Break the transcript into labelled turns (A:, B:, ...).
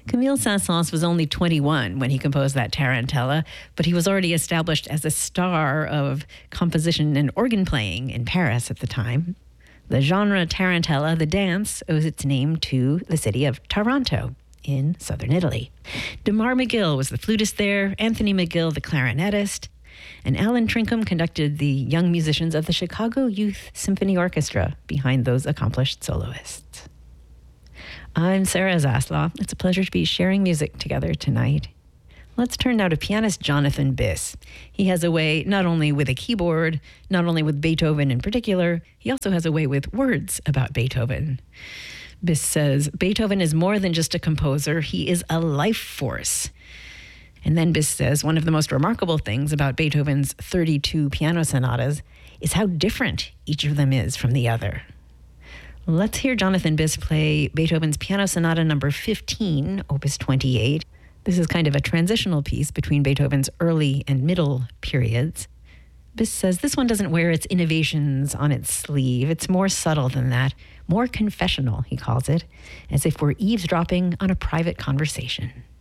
A: Camille Saint-Saëns was only 21 when he composed that Tarantella, but he was already established as a star of composition and organ playing in Paris at the time. The genre Tarantella, the dance, owes its name to the city of Taranto in southern Italy. DeMar McGill was the flutist there, Anthony McGill the clarinetist, and Alan Trinkham conducted the young musicians of the Chicago Youth Symphony Orchestra behind those accomplished soloists. I'm Sarah Zaslow. It's a pleasure to be sharing music together tonight. Let's turn now to pianist Jonathan Biss. He has a way not only with a keyboard, not only with Beethoven in particular, he also has a way with words about Beethoven. Biss says, Beethoven is more than just a composer, he is a life force. And then Biss says, one of the most remarkable things about Beethoven's 32 piano sonatas is how different each of them is from the other. Let's hear Jonathan Biss play Beethoven's Piano Sonata number 15, opus 28. This is kind of a transitional piece between Beethoven's early and middle periods. Biss says this one doesn't wear its innovations on its sleeve. It's more subtle than that, more confessional, he calls it, as if we're eavesdropping on a private conversation.